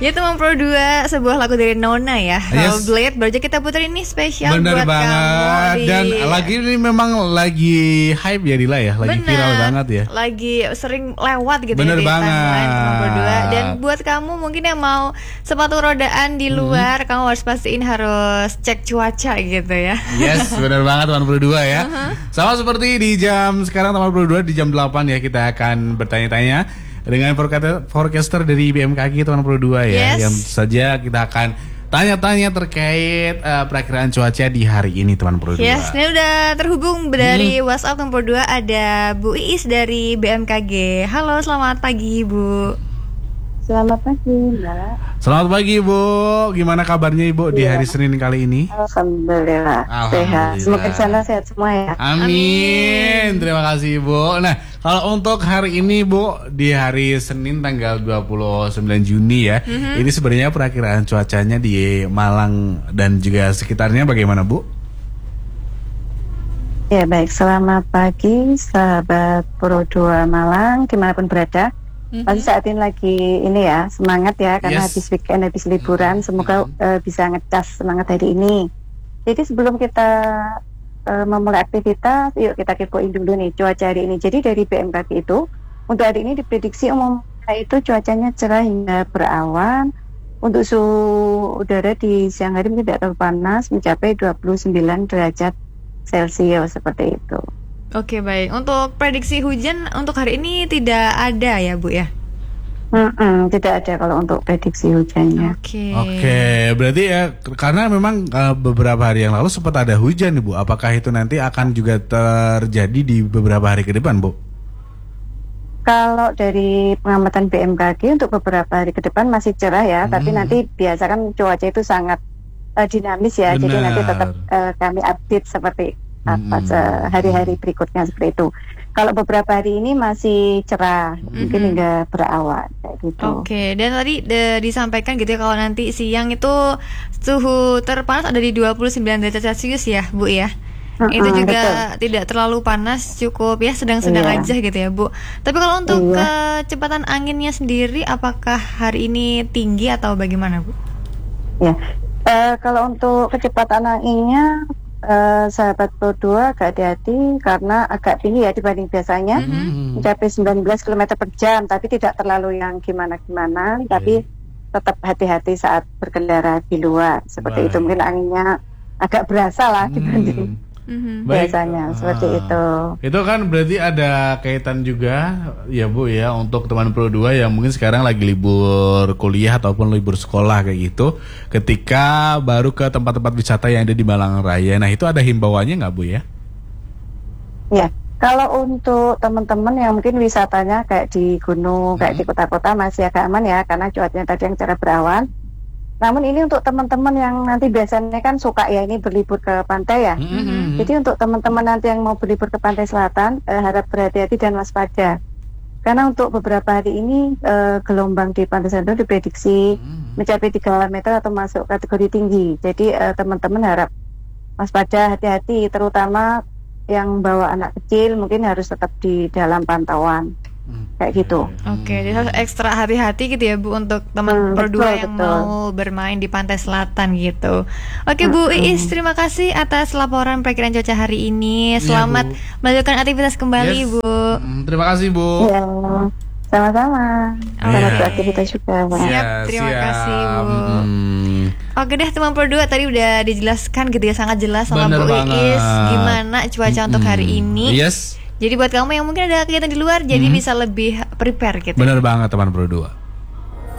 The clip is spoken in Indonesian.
Ya teman Pro 2, sebuah lagu dari Nona ya. Blade baru aja kita puterin ini spesial bener buat banget. kamu. Dan lagi ini memang lagi hype ya Dila ya. Lagi viral banget ya. Lagi sering lewat gitu bener ya di timeline teman Pro 2. Dan buat kamu mungkin yang mau sepatu rodaan di luar, kamu harus pastiin harus cek cuaca gitu ya. Yes, bener banget teman Pro 2 ya. Sama seperti di jam sekarang teman Pro 2 di jam 8 ya, kita akan bertanya-tanya dengan forecaster dari BMKG teman Pro 2 ya. Yang saja kita akan tanya-tanya terkait perakiraan cuaca di hari ini teman Pro 2. Yes, ini udah terhubung dari WhatsApp teman Pro 2, ada Bu Iis dari BMKG. Halo, selamat pagi Bu. Selamat pagi Mbak. Selamat pagi Bu, gimana kabarnya Ibu di hari Senin kali ini? Alhamdulillah. Sehat. Semoga di sana sehat semua ya. Amin. Terima kasih Ibu. Nah, kalau untuk hari ini Bu, di hari Senin tanggal 29 Juni ya, ini sebenarnya perakiraan cuacanya di Malang dan juga sekitarnya bagaimana Bu? Ya baik, selamat pagi sahabat Pro 2 Malang dimanapun berada. Pasti saat ini lagi ini ya, semangat ya, karena habis weekend, habis liburan. Semoga bisa ngecas semangat hari ini. Jadi sebelum kita memulai aktivitas, yuk kita kepoin dulu nih cuaca hari ini. Jadi dari BMKG itu, untuk hari ini diprediksi umumnya itu cuacanya cerah hingga berawan. Untuk suhu udara di siang hari tidak terlalu panas, mencapai 29 derajat Celcius seperti itu. Oke baik, untuk prediksi hujan untuk hari ini tidak ada ya Bu ya? Tidak ada kalau untuk prediksi hujannya. Oke, berarti ya karena memang beberapa hari yang lalu sempat ada hujan nih Bu. Apakah itu nanti akan juga terjadi di beberapa hari ke depan Bu? Kalau dari pengamatan BMKG untuk beberapa hari ke depan masih cerah ya, tapi nanti biasa kan cuaca itu sangat dinamis ya. Jadi nanti tetap kami update seperti apa hari-hari berikutnya seperti itu. Kalau beberapa hari ini masih cerah, mungkin hingga berawan kayak gitu. Oke, dan tadi disampaikan gitu ya kalau nanti siang itu suhu terpanas ada di 29 derajat Celcius ya Bu ya. Itu juga tidak terlalu panas, cukup ya sedang-sedang aja gitu ya Bu. Tapi kalau untuk kecepatan anginnya sendiri, apakah hari ini tinggi atau bagaimana Bu? Ya, kalau untuk kecepatan anginnya sahabat Pro 2 agak hati-hati karena agak tinggi ya dibanding biasanya, mencapai 19 km per jam, tapi tidak terlalu yang gimana-gimana, tapi tetap hati-hati saat berkendara di luar seperti itu. Mungkin anginnya agak berasa lah dibanding biasanya seperti itu. Itu kan berarti ada kaitan juga ya Bu ya untuk teman Pro 2 yang mungkin sekarang lagi libur kuliah ataupun libur sekolah kayak gitu, ketika baru ke tempat-tempat wisata yang ada di Malang Raya. Nah itu ada himbauannya nggak Bu ya? Ya, kalau untuk teman-teman yang mungkin wisatanya kayak di gunung, kayak di kota-kota masih agak aman ya, karena cuacanya tadi yang cerah berawan. Namun ini untuk teman-teman yang nanti biasanya kan suka ya ini berlibur ke pantai ya. Jadi untuk teman-teman nanti yang mau berlibur ke pantai selatan, harap berhati-hati dan waspada. Karena untuk beberapa hari ini gelombang di pantai selatan diprediksi mencapai 3 meter atau masuk kategori tinggi. Jadi teman-teman harap waspada, hati-hati, terutama yang bawa anak kecil mungkin harus tetap di dalam pantauan. Kayak gitu. Oke, jadi harus ekstra hati-hati gitu ya Bu untuk teman Pro 2 yang mau bermain di pantai selatan gitu. Oke Bu Iis, terima kasih atas laporan perakiraan cuaca hari ini. Selamat melanjutkan aktivitas kembali Bu. Terima kasih Bu. Ya, sama-sama. Selamat beraktivitas juga Bu. Siap, terima kasih Bu. Oke deh teman Pro 2, tadi udah dijelaskan gitu ya, sangat jelas sama Bu Iis gimana cuaca untuk hari ini. Yes. Jadi buat kamu yang mungkin ada kegiatan di luar, jadi bisa lebih prepare gitu. Bener banget teman Pro 2.